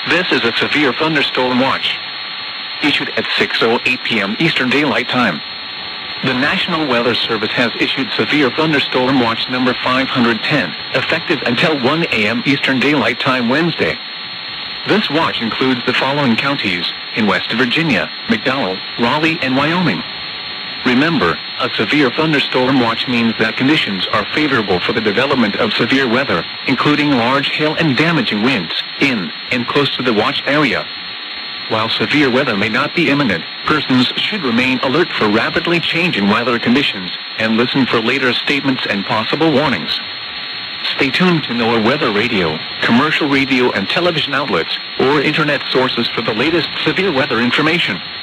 This is a severe thunderstorm watch, issued at 6:08 p.m. Eastern Daylight Time. The National Weather Service has issued severe thunderstorm watch number 510, effective until 1 a.m. Eastern Daylight Time Wednesday. This watch includes the following counties in West Virginia: McDowell, Raleigh, and Wyoming. Remember, a severe thunderstorm watch means that conditions are favorable for the development of severe weather, including large hail and damaging winds, in and close to the watch area. While severe weather may not be imminent, persons should remain alert for rapidly changing weather conditions and listen for later statements and possible warnings. Stay tuned to NOAA Weather Radio, commercial radio and television outlets, or internet sources for the latest severe weather information.